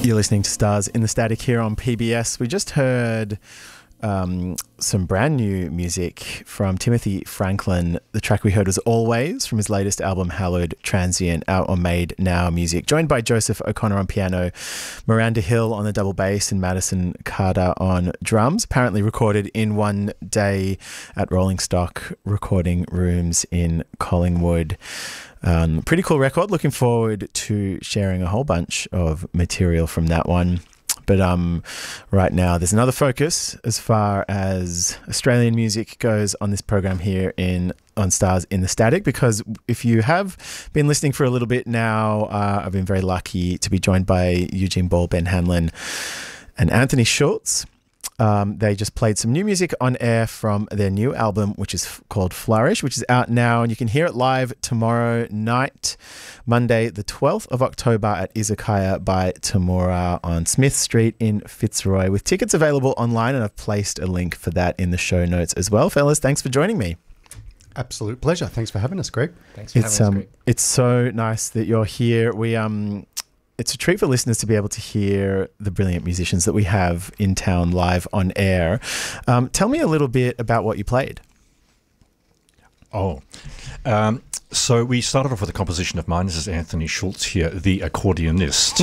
You're listening to Stars in the Static here on PBS. We just heard some brand new music from Timothy Franklin. The track we heard was Always from his latest album, Hallowed Transient, out on Made Now Music. Joined by Joseph O'Connor on piano, Miranda Hill on the double bass, and Madison Carter on drums. Apparently recorded in one day at Rolling Stock Recording Rooms in Collingwood. Pretty cool record. Looking forward to sharing a whole bunch of material from that one. But right now, there's another focus as far as Australian music goes on this program here on Stars in the Static, because if you have been listening for a little bit now, I've been very lucky to be joined by Eugene Ball, Ben Hanlon, and Anthony Schultz. They just played some new music on air from their new album, which is called Flourish, which is out now, and you can hear it live tomorrow night, Monday the 12th of October at Izakaya by Tamura on Smith Street in Fitzroy, with tickets available online, and I've placed a link for that in the show notes as well. Fellas, thanks for joining me. Absolute pleasure. Thanks for having us, Greg. Thanks for having us, Greg. It's so nice that you're here. It's a treat for listeners to be able to hear the brilliant musicians that we have in town live on air. Tell me a little bit about what you played. So we started off with a composition of mine. This is Anthony Schultz here, the accordionist,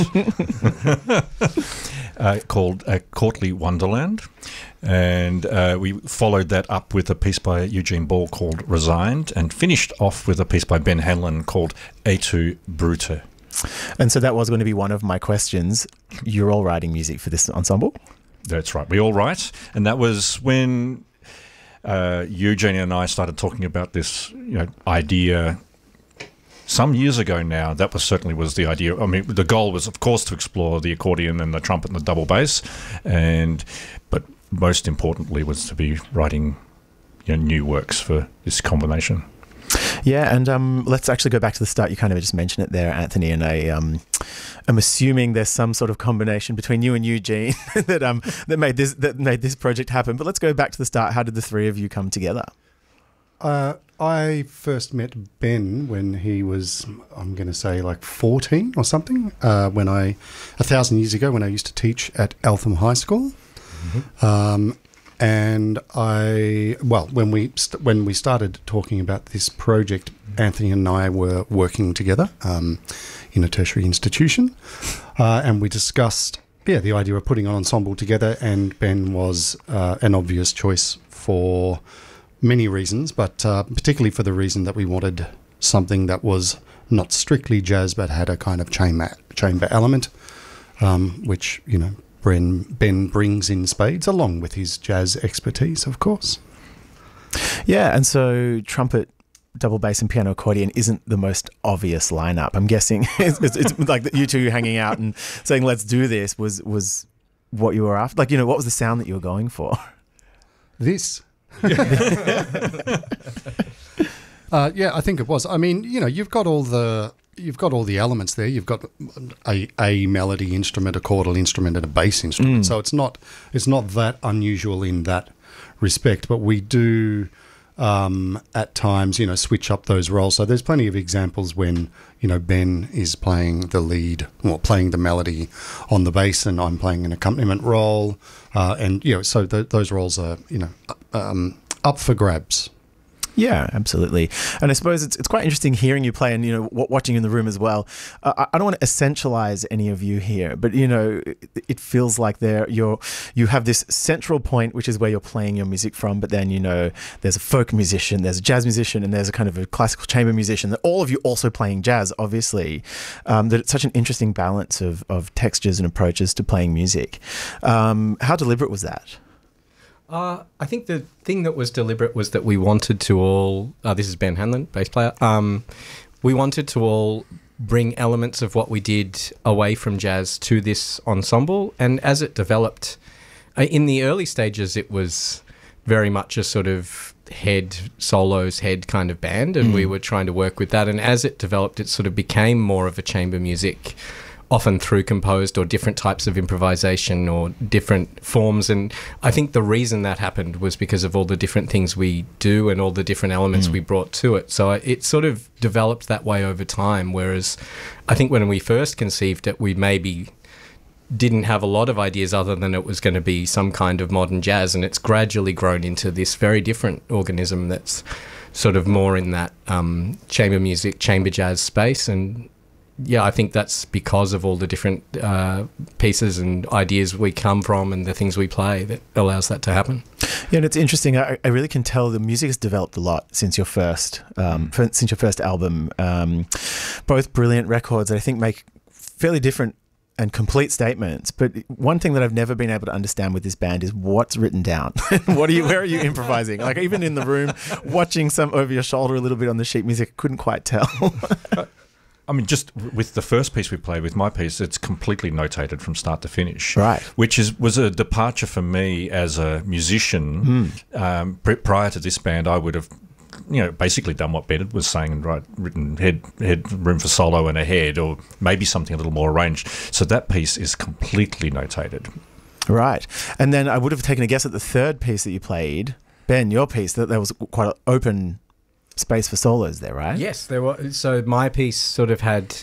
called Courtly Wonderland. And we followed that up with a piece by Eugene Ball called Resigned, and finished off with a piece by Ben Hanlon called Et tu Brute. And so that was going to be one of my questions. You're all writing music for this ensemble? That's right. We all write. And that was when Eugene and I started talking about this idea some years ago now. That certainly was the idea. I mean, the goal was, of course, to explore the accordion and the trumpet and the double bass. But most importantly was to be writing new works for this combination. Yeah, and let's actually go back to the start. You kind of just mentioned it there, Anthony, and I'm assuming there's some sort of combination between you and Eugene that made this project happen. But let's go back to the start. How did the three of you come together? I first met Ben when he was, I'm going to say, like 14 or something. 1,000 years ago, when I used to teach at Eltham High School. Mm-hmm. And when we started talking about this project, Anthony and I were working together in a tertiary institution, and we discussed the idea of putting an ensemble together. And Ben was an obvious choice for many reasons, but particularly for the reason that we wanted something that was not strictly jazz, but had a kind of chamber element, which Ben brings in spades, along with his jazz expertise, of course. Yeah, and so trumpet, double bass and piano accordion isn't the most obvious lineup. I'm guessing it's like you two hanging out and saying, let's do this, was what you were after? Like, what was the sound that you were going for? This. I think it was. I mean, you've got all the elements there. You've got a melody instrument, a chordal instrument, and a bass instrument. So it's not that unusual in that respect. But we do at times, switch up those roles. So there's plenty of examples when Ben is playing the lead or playing the melody on the bass, and I'm playing an accompaniment role. So those roles are up for grabs. Yeah, absolutely. And I suppose it's quite interesting hearing you play and, watching in the room as well. I don't want to essentialize any of you here, but, it feels like you have this central point, which is where you're playing your music from. But then, there's a folk musician, there's a jazz musician, and there's a kind of a classical chamber musician, that all of you also playing jazz, obviously, that it's such an interesting balance of textures and approaches to playing music. How deliberate was that? I think the thing that was deliberate was that we wanted to all... this is Ben Hanlon, bass player. We wanted to all bring elements of what we did away from jazz to this ensemble. And as it developed, in the early stages, it was very much a sort of head kind of band, and we were trying to work with that. And as it developed, it sort of became more of a chamber music, often through composed or different types of improvisation or different forms. And I think the reason that happened was because of all the different things we do and all the different elements we brought to it. So it sort of developed that way over time, whereas I think when we first conceived it, we maybe didn't have a lot of ideas other than it was going to be some kind of modern jazz, and it's gradually grown into this very different organism that's sort of more in that chamber music, chamber jazz space. And yeah, I think that's because of all the different pieces and ideas we come from and the things we play that allows that to happen. Yeah, and it's interesting. I really can tell the music has developed a lot since your first album. Both brilliant records that I think make fairly different and complete statements. But one thing that I've never been able to understand with this band is what's written down. Where are you improvising? Like even in the room, watching some over your shoulder a little bit on the sheet music, I couldn't quite tell. I mean, just with the first piece we played, with my piece, it's completely notated from start to finish. Right. Which was a departure for me as a musician. Prior to this band, I would have, basically done what Bennett was saying and written head room for solo and a head, or maybe something a little more arranged. So that piece is completely notated. Right. And then I would have taken a guess at the third piece that you played, Ben, your piece, that there was quite an open space for solos there, right? Yes, there was. So my piece sort of had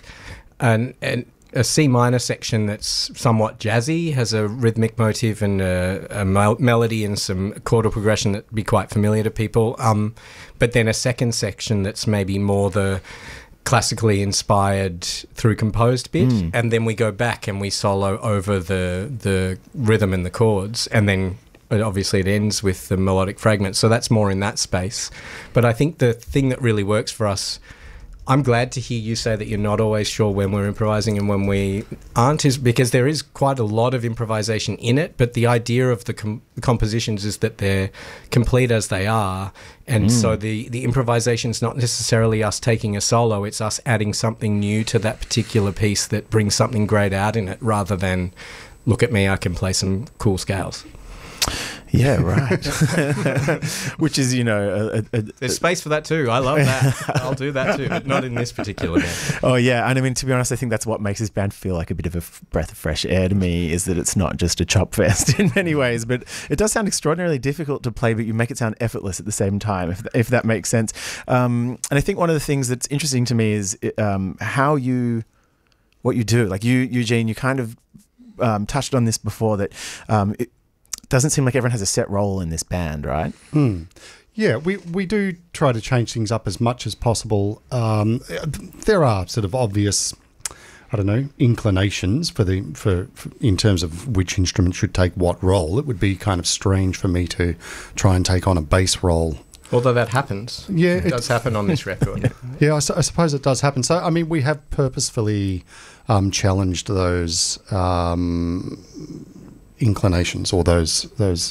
a C minor section that's somewhat jazzy, has a rhythmic motive and a melody and some chordal progression that'd be quite familiar to people. But then a second section that's maybe more the classically inspired through composed bit, and then we go back and we solo over the rhythm and the chords, and then obviously it ends with the melodic fragment. So that's more in that space. But I think the thing that really works for us, I'm glad to hear you say that you're not always sure when we're improvising and when we aren't, is because there is quite a lot of improvisation in it, but the idea of the compositions is that they're complete as they are. And so the improvisation is not necessarily us taking a solo, it's us adding something new to that particular piece that brings something great out in it, rather than, look at me, I can play some cool scales. Yeah, right. Which is, there's space for that too. I love that. I'll do that too, but not in this particular band. Oh, yeah. And I mean, to be honest, I think that's what makes this band feel like a bit of a breath of fresh air to me, is that it's not just a chop fest in many ways, but it does sound extraordinarily difficult to play, but you make it sound effortless at the same time, if that makes sense. And I think one of the things that's interesting to me is what you do. Like Eugene, you kind of touched on this before, that it doesn't seem like everyone has a set role in this band, right? Yeah, we do try to change things up as much as possible. There are sort of obvious, inclinations for in terms of which instrument should take what role. It would be kind of strange for me to try and take on a bass role. Although that happens. Yeah. It does happen on this record. Yeah, I suppose it does happen. So, I mean, we have purposefully challenged those inclinations, or those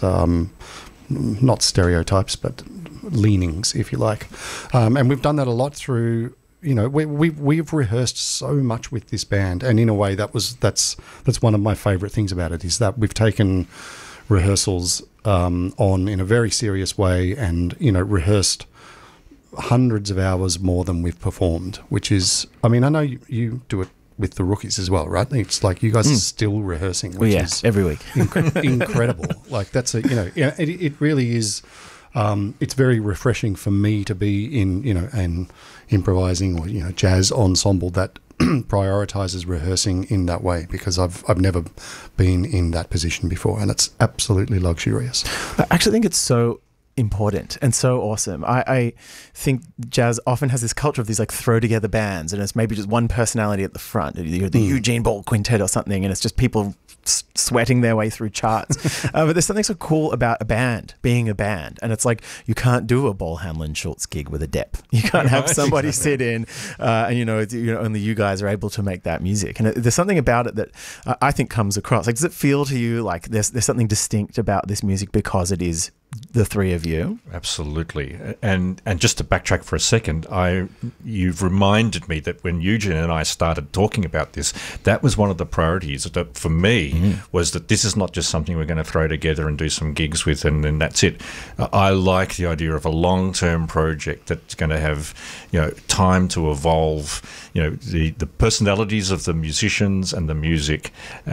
not stereotypes, but leanings, if you like. And we've done that a lot through, we've rehearsed so much with this band, and in a way that's one of my favourite things about it, is that we've taken rehearsals on in a very serious way, and rehearsed hundreds of hours more than we've performed, which is, I mean, I know you do it with the Rookies as well, right? It's like you guys are still rehearsing, which is every week. Incredible. Like that's it really is. It's very refreshing for me to be in, an improvising or jazz ensemble that prioritizes rehearsing in that way, because I've never been in that position before, and it's absolutely luxurious. I actually think it's so important and so awesome. I think jazz often has this culture of these like throw together bands, and it's maybe just one personality at the front, the Eugene Ball Quintet or something, and it's just people sweating their way through charts. But there's something so cool about a band being a band, and it's like you can't do a Ball Hanlon Schultz gig with a depth. You can't have somebody sit in and only you guys are able to make that music. And there's something about it that I think comes across. Like, does it feel to you like there's something distinct about this music because it is the three of you? Absolutely. And just to backtrack for a second, you've reminded me that when Eugene and I started talking about this, that was one of the priorities that for me was that this is not just something we're going to throw together and do some gigs with and then that's it. I like the idea of a long-term project that's going to have time to evolve, the personalities of the musicians and the music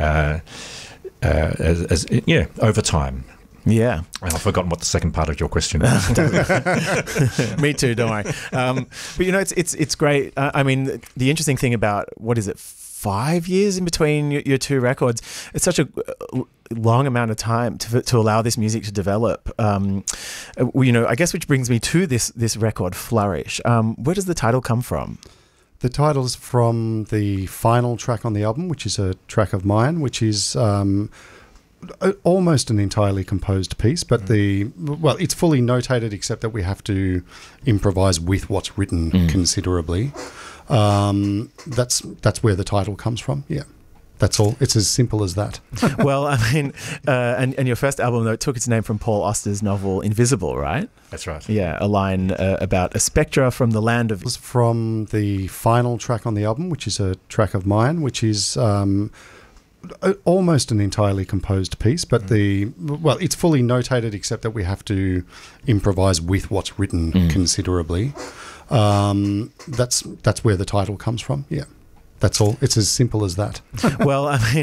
over time. Yeah. I've forgotten what the second part of your question was. Me too, don't worry. But it's great. I mean, the interesting thing about, what is it, 5 years in between your two records. It's such a long amount of time to allow this music to develop. I guess which brings me to this record, Flourish. Where does the title come from? The title's from the final track on the album, which is a track of mine, which is almost an entirely composed piece, but it's fully notated except that we have to improvise with what's written considerably. That's where the title comes from. Yeah. That's all. It's as simple as that. Well, I mean, and your first album, though, it took its name from Paul Auster's novel Invisible, right? That's right. Yeah, a line about a spectre from the land of... It was from the final track on the album, which is a track of mine, which is almost an entirely composed piece, but it's fully notated except that we have to improvise with what's written considerably. That's where the title comes from. Yeah. That's all. It's as simple as that. Well, I mean,